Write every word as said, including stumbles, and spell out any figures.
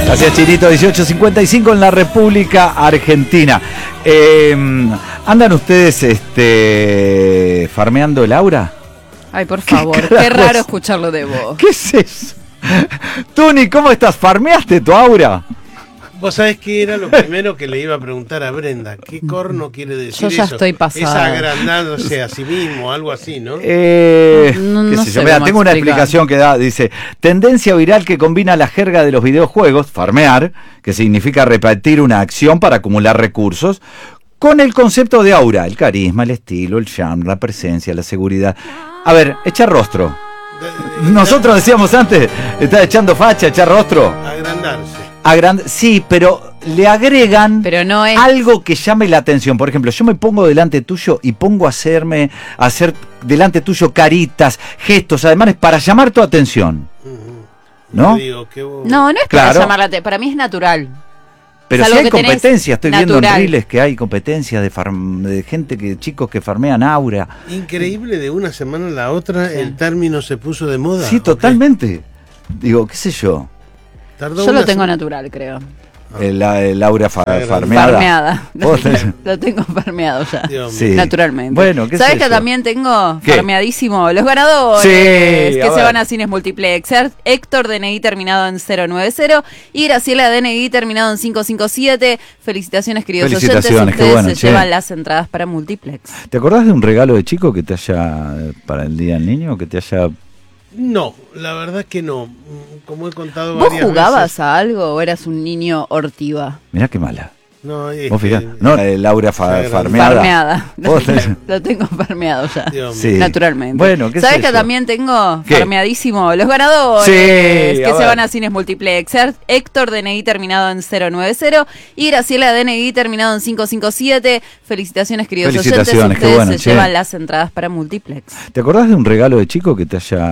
Gracias, Chinito. dieciocho cincuenta y cinco en la República Argentina. Eh, ¿Andan ustedes este, farmeando el aura? Ay, por favor, qué, qué raro escucharlo de vos. ¿Qué es eso? Tuni, ¿cómo estás? ¿Farmeaste tu aura? Vos sabés que era lo primero que le iba a preguntar a Brenda. ¿Qué corno quiere decir Yo ya eso? estoy pasada. Es agrandándose a sí mismo, algo así, ¿no? Eh, no qué no sé sé yo. Mira, cómo tengo una explicar. explicación que da, dice, tendencia viral que combina la jerga de los videojuegos, farmear, que significa repetir una acción para acumular recursos, con el concepto de aura, el carisma, el estilo, el charm, la presencia, la seguridad. A ver, echar rostro. Nosotros decíamos antes, está echando facha, echar rostro. Agrandarse. Agrand- sí, pero le agregan Pero no es... algo que llame la atención. Por ejemplo, yo me pongo delante tuyo y pongo a hacerme, a hacer delante tuyo caritas, gestos, además para llamar tu atención. ¿No? Yo digo, qué bo- No, no es Claro. para llamarla, te- para mí es natural. Pero Es si algo hay que tenés competencia, estoy viendo en natural. reels que hay competencias de, farm- de gente, que chicos que farmean aura. Increíble, de una semana a la otra el término se puso de moda. Sí, ¿o qué? totalmente. Digo, qué sé yo, Tardó Yo lo una tengo se- natural, creo. el, el aura fa- Agrandado. farmeada. Farmeada. Vos tenés- Lo tengo farmeado ya. Dios mío. Sí. Naturalmente. Bueno, ¿qué ¿Sabes es que eso? también tengo ¿Qué? farmeadísimo? Los ganadores Sí, que a se ver. van a cines multiplex. Er- Héctor D N I terminado en cero nueve cero y Graciela D N I terminado en cinco cinco siete. Felicitaciones, queridos Felicitaciones, oyentes. qué Ustedes bueno, se che. llevan las entradas para multiplex. ¿Te acordás de un regalo de chico que te haya, para el Día del Niño, que te haya... No, la verdad que no. Mm, Como he contado ¿Vos varias jugabas veces. a algo o eras un niño hortiva? Mirá qué mala. No, es Vos que- fijá, no, el aura fa- Agrandado. farmeada. Farmeada. Vos tenés- Lo tengo farmeado ya. Dios Sí. mío. Naturalmente. Bueno, ¿qué ¿Sabes sé que yo? también tengo ¿Qué? farmeadísimo? Los ganadores Sí, que a se ver. van a cines multiplex. Er- Héctor D N I terminado en cero nueve cero y Graciela D N I terminado en cinco cinco siete. Felicitaciones, queridos Felicitaciones, oyentes. qué Ustedes bueno, se che. llevan las entradas para multiplex. ¿Te acordás de un regalo de chico que te haya